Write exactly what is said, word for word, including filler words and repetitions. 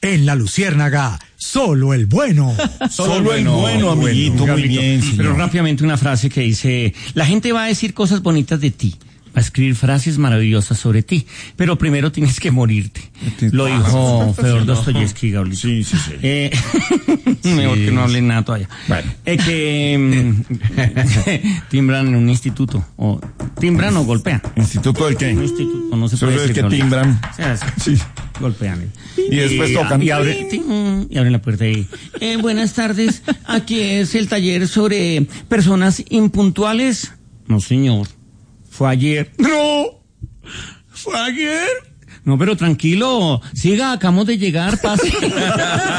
En La Luciérnaga, solo el bueno. Solo, solo el bueno, amiguito, bueno, muy bien, señor. Pero rápidamente una frase que dice, la gente va a decir cosas bonitas de ti, va a escribir frases maravillosas sobre ti, pero primero tienes que morirte. Lo dijo Fedor Dostoyevsky, Gaulito. Sí, sí, sí. Eh, mejor sí, que no hablen nada todavía. Bueno. Eh, que mm, timbran en un instituto, o timbran o golpean. ¿Instituto de qué? Un instituto, no se puede Solo decir. es que timbran. O sea, sí. Golpean. Y después y, tocan. Y, abre, y abren la puerta y... Eh, buenas tardes, aquí es el taller sobre personas impuntuales. No, señor. Fue ayer. No. Fue ayer. No, pero tranquilo. Siga, acabamos de llegar, pase.